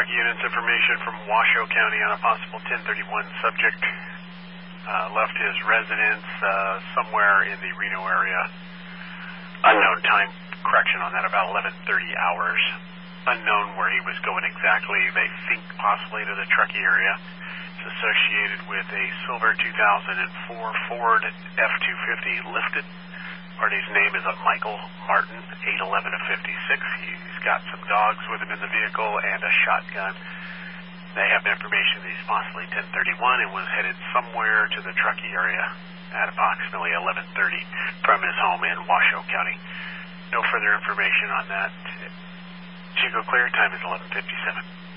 units information from Washoe County on a possible 1031 subject. Left his residence somewhere in the Reno area. Unknown time, correction on that, about 11:30 hours. Unknown where he was going exactly. They think possibly to the Truckee area. It's associated with a silver 2004 Ford F-250 lifted. Party's name is Michael Martin, 811 of 56. He's got some dogs with him in the vehicle and a shotgun. They have information that he's possibly 1031 and was headed somewhere to the Truckee area at approximately 11:30 from his home in Washoe County. No further information on that. Chico Clear, time is 11:57.